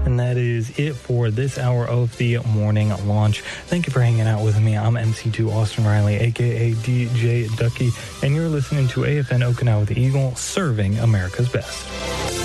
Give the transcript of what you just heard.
And that is it for this hour of the morning launch. Thank you for hanging out with me. I'm MC2 Austin Riley, aka DJ Ducky, and you're listening to AFN Okinawa the Eagle, serving America's best.